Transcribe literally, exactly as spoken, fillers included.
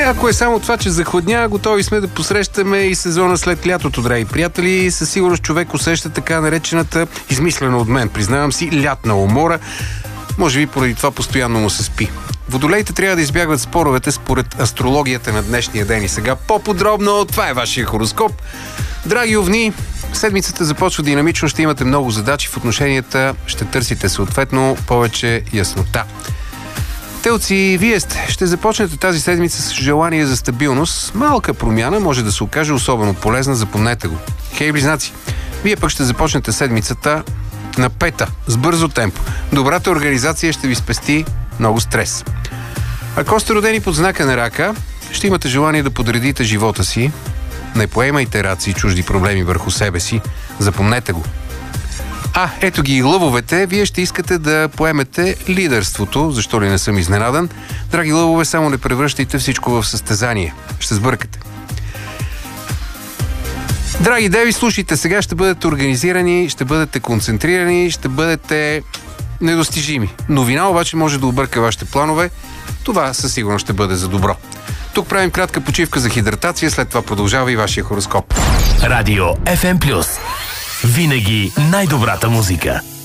Ако е само това, че захладня, готови сме да посрещаме и сезона след лятото, драги приятели. Със сигурност човек усеща така наречената, измислена от мен, признавам си, лятна умора. Може би поради това постоянно му се спи. Водолеите трябва да избягват споровете според астрологията на днешния ден. И сега по-подробно, това е вашия хороскоп. Драги овни, седмицата започва динамично, ще имате много задачи в отношенията, ще търсите съответно повече яснота. Телци, вие сте, ще започнете тази седмица с желание за стабилност. Малка промяна може да се окаже особено полезна, запомнете го. Хей, близнаци, вие пък ще започнете седмицата на пета, с бързо темпо. Добрата организация ще ви спести много стрес. Ако сте родени под знака на рака, ще имате желание да подредите живота си. Не поемайте раци и чужди проблеми върху себе си. Запомнете го. А, ето ги и лъвовете. Вие ще искате да поемете лидерството. Защо ли не съм изненадан? Драги лъвове, само не превръщайте всичко в състезание. Ще сбъркате. Драги деви, слушайте, сега ще бъдете организирани, ще бъдете концентрирани, ще бъдете недостижими. Новина обаче може да обърка вашите планове. Това със сигурност ще бъде за добро. Тук правим кратка почивка за хидратация, след това продължава и вашия хороскоп. Радио Еф Ем Плюс. Винаги най-добрата музика.